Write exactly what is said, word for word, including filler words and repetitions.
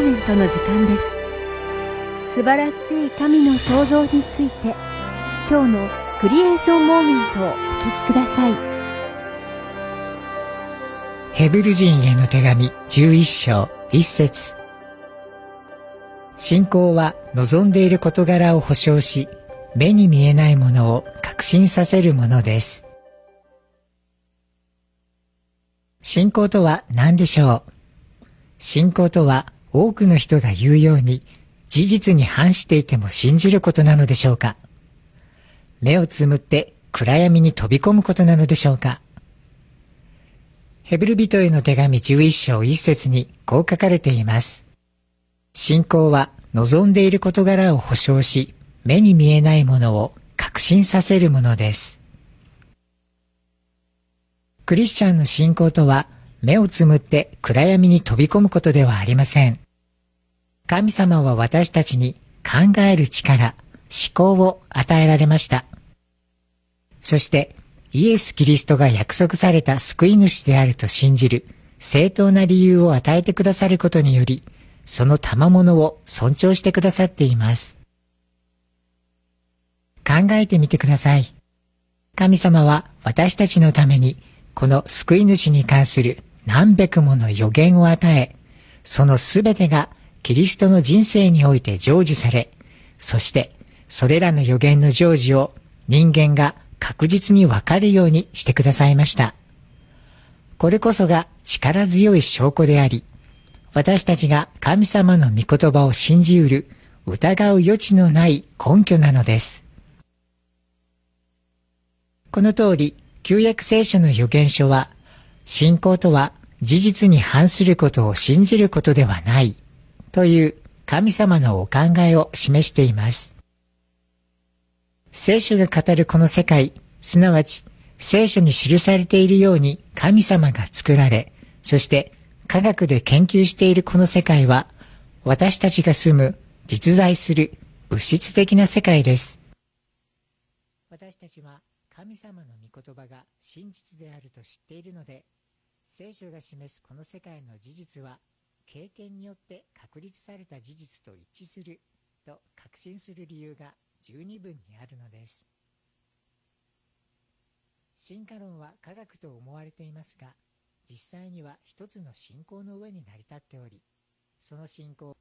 メントの時間です。素晴らしい神の創造について、今日のクリエーションモーメントをお聞きください。 ヘブル人への手紙じゅういっ章いっ節。信仰は望んでいる事柄を保証し、目に見えないものを確信させるものです。信仰とは何でしょう。信仰とは多くの人が言うように、事実に反していても信じることなのでしょうか。目をつむって暗闇に飛び込むことなのでしょうか。ヘブル人への手紙じゅういっ章いっ節にこう書かれています。信仰は望んでいる事柄を保証し、目に見えないものを確信させるものです。クリスチャンの信仰とは、目をつむって暗闇に飛び込むことではありません。神様は私たちに考える力、思考を与えられました。そしてイエス・キリストが約束された救い主であると信じる正当な理由を与えてくださることにより、その賜物を尊重してくださっています。考えてみてください。神様は私たちのためにこの救い主に関する何百もの予言を与え、そのすべてがキリストの人生において成就され、そしてそれらの予言の成就を人間が確実にわかるようにしてくださいました。これこそが力強い証拠であり、私たちが神様の御言葉を信じうる、疑う余地のない根拠なのです。この通り、旧約聖書の預言書は、信仰とは事実に反することを信じることではないという神様のお考えを示しています。聖書が語るこの世界、すなわち聖書に記されているように神様が作られ、そして科学で研究しているこの世界は、私たちが住む実在する物質的な世界です。私たちは神様の御言葉が真実であると知っているので、聖書が示すこの世界の事実は経験によって確立された事実と一致すると確信する理由が十二分にあるのです。進化論は科学と思われていますが、実際には一つの信仰の上に成り立っており、その信仰